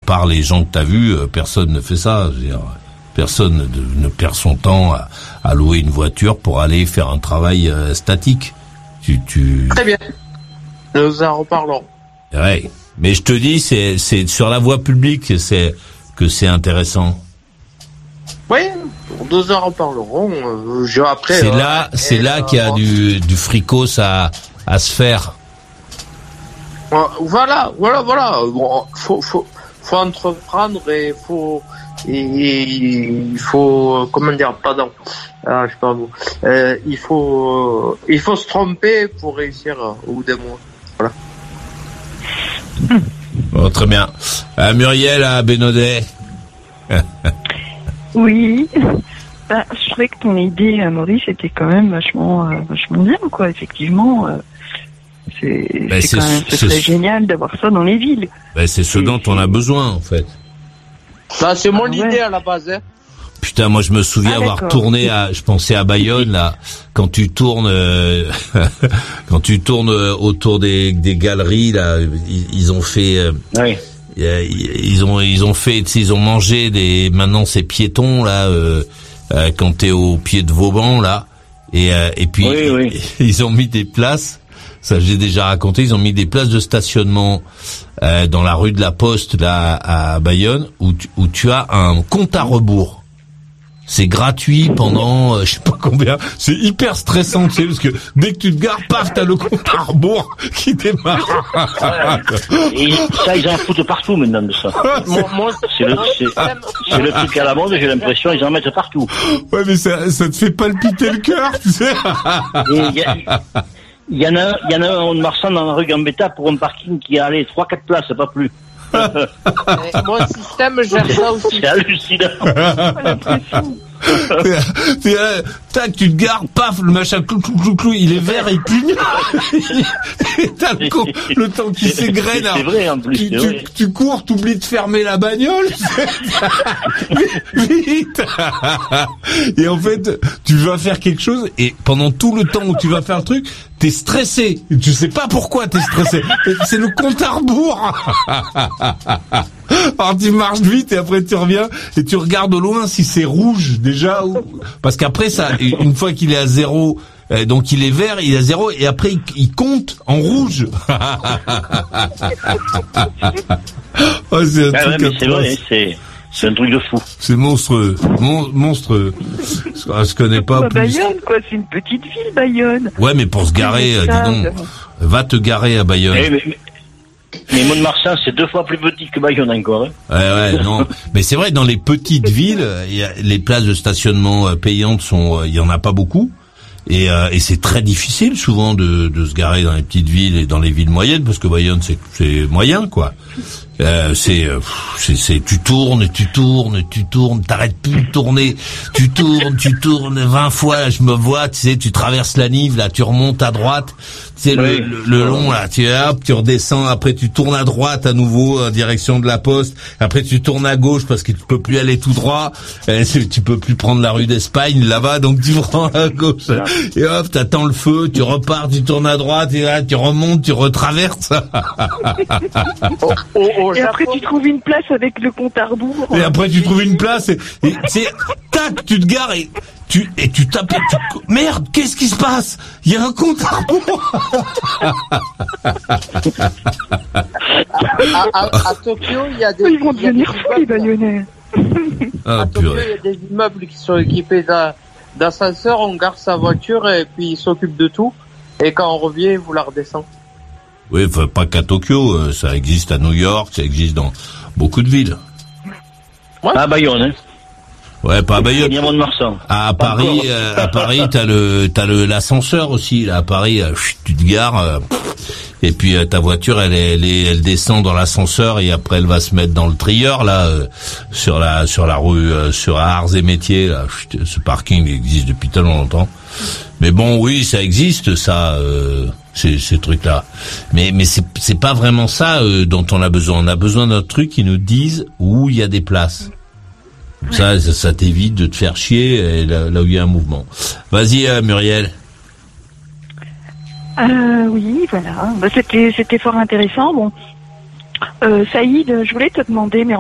part les gens que t'as vus, personne ne fait ça. Je veux dire, personne ne perd son temps à louer une voiture pour aller faire un travail statique. Très bien. Nous en reparlerons. Ouais. Mais je te dis, c'est sur la voie publique que c'est intéressant. Oui, nous en reparlerons. Après. C'est là qu'il y a du fricos à se faire. Voilà. Bon, faut entreprendre et il faut comment dire, pardon. Ah, je sais pas vous. Il faut se tromper pour réussir au bout d'un mois. Voilà. Bon, très bien. Muriel à Bénodet. Oui. Je trouvais que ton idée, Maurice, était quand même vachement bien, quoi. Effectivement, c'est génial d'avoir ça dans les villes. C'est ce dont on a besoin, en fait. Ça, c'est mon idée à la base, hein. Putain, moi je me souviens avoir tourné je pensais à Bayonne là, quand tu tournes autour des galeries là, ils ont fait oui. Ils ont mangé maintenant c'est piéton là quand t'es au pied de Vauban là et puis oui. Ils ont mis des places, ça j'ai déjà raconté, ils ont mis des places de stationnement dans la rue de la Poste là à Bayonne où tu as un compte à rebours. C'est gratuit pendant je sais pas combien. C'est hyper stressant, tu sais, parce que dès que tu te gares, paf, t'as le compte à rebours qui démarre. Et ça, ils en foutent partout maintenant de ça. C'est le truc à la mode. J'ai l'impression ils en mettent partout. Ouais, mais ça te fait palpiter le cœur, tu sais. Il y en a un en Marsan dans la rue Gambetta pour un parking qui a 3-4 places, pas plus. Mon système gère ça aussi. C'est hallucinant. Tac, tu te gares, paf, le machin, clou, il est vert, il cligne. Et t'as le temps qui s'égrène. C'est vrai, en plus. Tu cours, t'oublies de fermer la bagnole. Vite. Et en fait, tu vas faire quelque chose, et pendant tout le temps où tu vas faire le truc, t'es stressé. Tu sais pas pourquoi t'es stressé. C'est le compte à rebours. Alors tu marches vite et après tu reviens et tu regardes au loin si c'est rouge déjà parce qu'après ça, une fois qu'il est à 0, donc il est vert, il est à 0 et après il compte en rouge. Oh, c'est un truc c'est vrai, c'est un truc de fou. C'est monstrueux, monstrueux. Je connais pas plus. Bayonne, quoi, c'est une petite ville, Bayonne. Ouais, mais pour se garer, dis donc, va te garer à Bayonne. Mais Mont-de-Marsan, c'est 2 fois plus petit que Bayonne encore. Hein. Ouais, non. Mais c'est vrai, dans les petites villes, les places de stationnement payantes il y en a pas beaucoup. Et c'est très difficile souvent de se garer dans les petites villes et dans les villes moyennes parce que Bayonne c'est moyen quoi. Tu tournes, t'arrêtes plus de tourner, tu tournes 20 fois, là, je me vois, tu sais, tu traverses la Nive, là, tu remontes à droite, tu sais, le long, là, tu redescends, après tu tournes à droite à nouveau, en direction de la Poste, après tu tournes à gauche parce que tu peux plus aller tout droit, tu peux plus prendre la rue d'Espagne, là-bas, donc tu prends à gauche, et hop, t'attends le feu, tu repars, tu tournes à droite, et là, tu remontes, tu retraverses. Et après tu trouves une place avec le compte à rebours. Et après tu trouves une place et c'est tac, tu te gares et tu tapes. Merde, qu'est-ce qui se passe? Il y a un compte à rebours. À Tokyo, il y a des. Ils vont devenir fous les Bayonnais. À Tokyo, il y a des immeubles qui sont équipés d'ascenseurs. On garde sa voiture et puis ils s'occupent de tout. Et quand on revient, vous la redescend. Oui, enfin, pas qu'à Tokyo, ça existe à New York, ça existe dans beaucoup de villes. Ouais. À Bayonne, hein. Ouais, pas à Bayonne. À Paris, t'as l'ascenseur aussi, là, à Paris, tu te gares, et puis ta voiture, elle descend dans l'ascenseur et après elle va se mettre dans le trieur, là, sur la rue, sur Arts et Métiers, là. Ce parking existe depuis tellement longtemps. Mais bon, oui, ça existe, ça, ces trucs-là. Mais c'est pas vraiment ça dont on a besoin. On a besoin d'un truc qui nous dise où il y a des places. Ça t'évite de te faire chier là où il y a un mouvement. Vas-y, Muriel. Oui, voilà. C'était fort intéressant. Bon, Saïd, je voulais te demander, mais